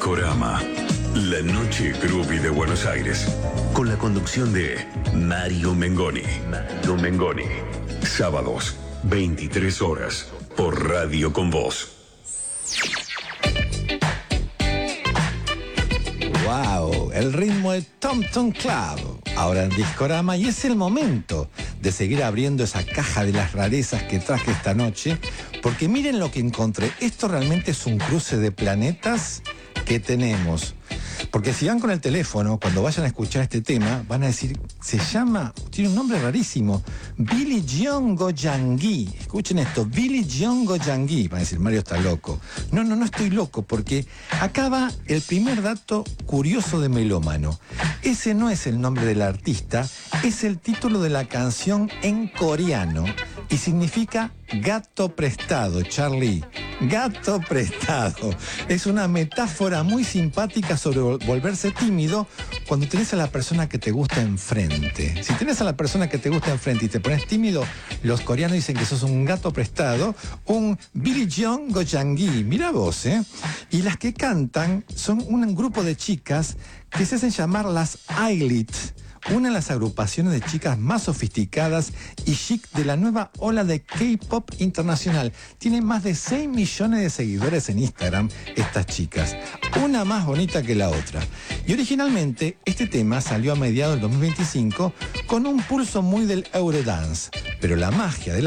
Discorama, la noche groovy de Buenos Aires, con la conducción de Mario Mengoni. Sábados, 23 horas, por Radio Con Voz. ¡Wow! El ritmo de Tom Tom Club, ahora en Discorama, y es el momento de seguir abriendo esa caja de las rarezas que traje esta noche, porque miren lo que encontré. Esto realmente es un cruce de planetas que tenemos. Porque si van con el teléfono, cuando vayan a escuchar este tema, van a decir, tiene un nombre rarísimo, Billy John Goyangi. Escuchen esto, Billy John Goyangi. Van a decir, Mario está loco. No estoy loco, porque acá va el primer dato curioso de melómano. Ese no es el nombre del artista, es el título de la canción en coreano y significa gato prestado, Charlie. Gato prestado. Es una metáfora muy simpática sobre volverse tímido cuando tenés a la persona que te gusta enfrente. Si tenés a la persona que te gusta enfrente y te pones tímido, los coreanos dicen que sos un gato prestado, un Billy John Goyangi. Mira vos, ¿eh? Y las que cantan son un grupo de chicas que se hacen llamar las I-Lit, una de las agrupaciones de chicas más sofisticadas y chic de la nueva ola de K-pop internacional. Tienen más de 6 millones de seguidores en Instagram estas chicas, una más bonita que la otra. Y originalmente este tema salió a mediados del 2025 con un pulso muy del Eurodance, pero la magia de la